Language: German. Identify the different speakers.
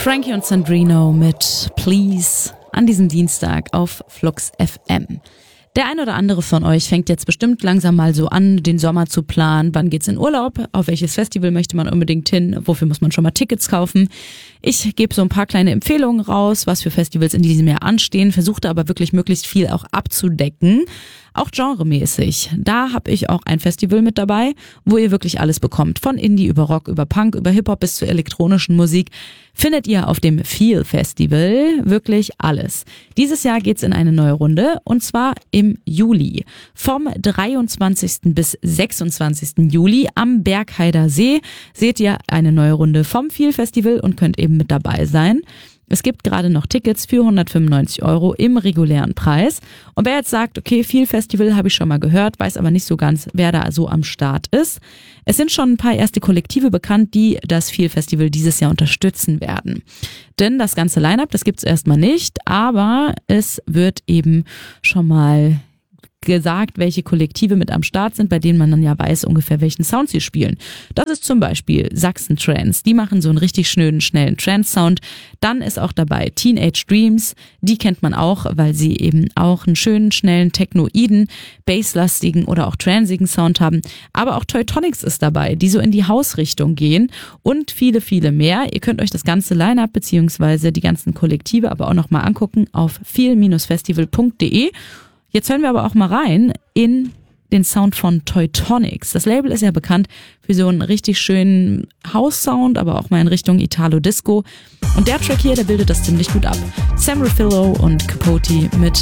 Speaker 1: Frankie und Sandrino mit Please an diesem Dienstag auf Flux FM. Der ein oder andere von euch fängt jetzt bestimmt langsam mal so an, den Sommer zu planen. Wann geht's in Urlaub? Auf welches Festival möchte man unbedingt hin? Wofür muss man schon mal Tickets kaufen? Ich gebe so ein paar kleine Empfehlungen raus, was für Festivals in diesem Jahr anstehen, versuchte aber wirklich möglichst viel auch abzudecken. Auch genremäßig. Da habe ich auch ein Festival mit dabei, wo ihr wirklich alles bekommt. Von Indie über Rock, über Punk, über Hip-Hop bis zur elektronischen Musik findet ihr auf dem Feel Festival wirklich alles. Dieses Jahr geht's in eine neue Runde und zwar im Juli. Vom 23. bis 26. Juli am Bergheider See seht ihr eine neue Runde vom Feel Festival und könnt eben mit dabei sein. Es gibt gerade noch Tickets für 195 € im regulären Preis. Und wer jetzt sagt, okay, Feel Festival habe ich schon mal gehört, weiß aber nicht so ganz, wer da so am Start ist. Es sind schon ein paar erste Kollektive bekannt, die das Feel Festival dieses Jahr unterstützen werden. Denn das ganze Line-Up, das gibt's erstmal nicht, aber es wird eben schon mal gesagt, welche Kollektive mit am Start sind, bei denen man dann ja weiß ungefähr, welchen Sound sie spielen. Das ist zum Beispiel Sachsen Trance. Die machen so einen richtig schönen, schnellen Trance-Sound. Dann ist auch dabei Teenage Dreams. Die kennt man auch, weil sie eben auch einen schönen, schnellen, technoiden, basslastigen oder auch transigen Sound haben. Aber auch Teutonics ist dabei, die so in die Hausrichtung gehen und viele, viele mehr. Ihr könnt euch das ganze Line-Up beziehungsweise die ganzen Kollektive aber auch nochmal angucken auf feel-festival.de. Jetzt hören wir aber auch mal rein in den Sound von Teutonics. Das Label ist ja bekannt für so einen richtig schönen House-Sound, aber auch mal in Richtung Italo-Disco. Und der Track hier, der bildet das ziemlich gut ab. Sam Rufillo und Capote mit